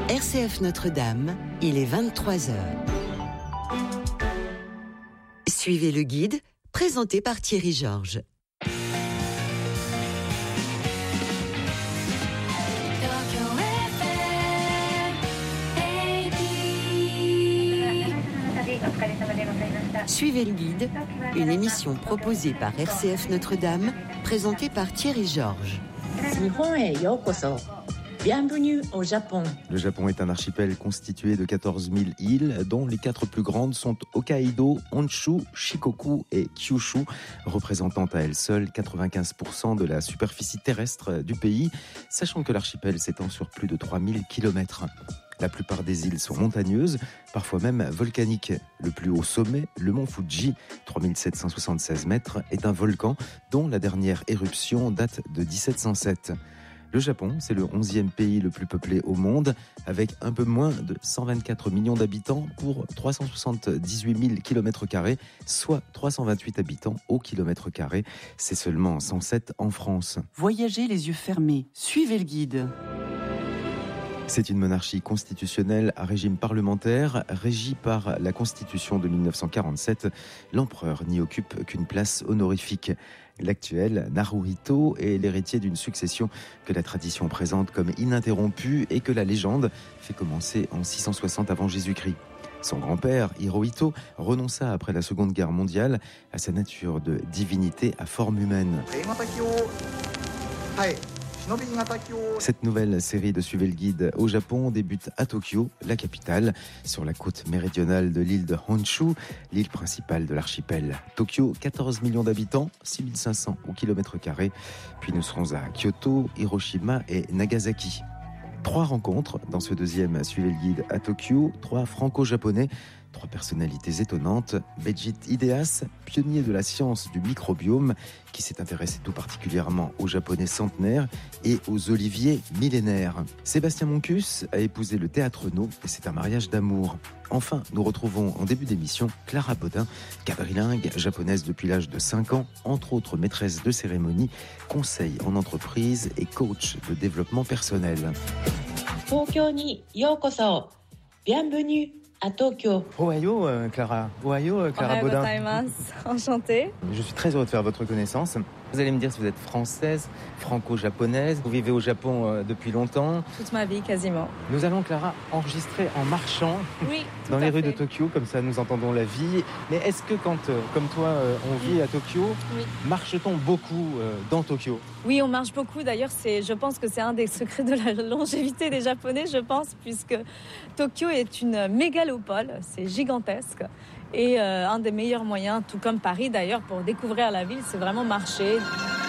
RCF Notre-Dame, il est 23h. Suivez le guide, présenté par Thierry Georges. Suivez le guide, une émission proposée par RCF Notre-Dame, présentée par Thierry Georges. Bienvenue au Japon. Le Japon est un archipel constitué de 14 000 îles, dont les 4 plus grandes sont Hokkaido, Honshu, Shikoku et Kyushu, représentant à elles seules 95% de la superficie terrestre du pays, sachant que l'archipel s'étend sur plus de 3000 km. La plupart des îles sont montagneuses, parfois même volcaniques. Le plus haut sommet, le mont Fuji, 3776 mètres, est un volcan dont la dernière éruption date de 1707. Le Japon, c'est le 11e pays le plus peuplé au monde, avec un peu moins de 124 millions d'habitants pour 378 000 km², soit 328 habitants au kilomètre carré. C'est seulement 107 en France. Voyagez les yeux fermés, suivez le guide. C'est une monarchie constitutionnelle à régime parlementaire, régie par la Constitution de 1947. L'empereur n'y occupe qu'une place honorifique. L'actuel, Naruhito, est l'héritier d'une succession que la tradition présente comme ininterrompue et que la légende fait commencer en 660 avant Jésus-Christ. Son grand-père, Hirohito, renonça après la Seconde Guerre mondiale à sa nature de divinité à forme humaine. Cette nouvelle série de Suivez le guide au Japon débute à Tokyo, la capitale, sur la côte méridionale de l'île de Honshu, l'île principale de l'archipel. Tokyo, 14 millions d'habitants, 6500 au kilomètre carré. Puis nous serons à Kyoto, Hiroshima et Nagasaki. 3 rencontres dans ce deuxième Suivez le guide à Tokyo, 3 franco-japonais, 3 personnalités étonnantes. Beijit Hideas, pionnier de la science du microbiome, qui s'est intéressé tout particulièrement aux Japonais centenaires et aux oliviers millénaires. Sébastien Moncus a épousé le théâtre No et c'est un mariage d'amour. Enfin, nous retrouvons en début d'émission Clara Baudin, quadrilingue, japonaise depuis l'âge de 5 ans, entre autres maîtresse de cérémonie, conseil en entreprise et coach de développement personnel. Tokyo ni yokoso. Bienvenue à Tokyo. Ohayo, Clara. Ohayo, Clara Baudin. Enchantée. Je suis très heureux de faire votre connaissance. Vous allez me dire si vous êtes française, franco-japonaise. Vous vivez au Japon depuis longtemps. Toute ma vie, quasiment. Nous allons, Clara, enregistrer en marchant oui, dans les rues de Tokyo, comme ça nous entendons la vie. Mais est-ce que quand, comme toi, on vit à Tokyo, marche-t-on beaucoup dans Tokyo ? Oui, on marche beaucoup. D'ailleurs, je pense que c'est un des secrets de la longévité des Japonais, puisque Tokyo est une mégalopole. C'est gigantesque. Et un des meilleurs moyens, tout comme Paris d'ailleurs, pour découvrir la ville, c'est vraiment marcher.